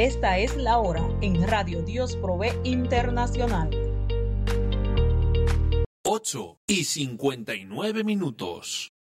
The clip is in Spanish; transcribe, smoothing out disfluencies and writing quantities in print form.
Esta es la hora en Radio Dios Provee Internacional. 8:59.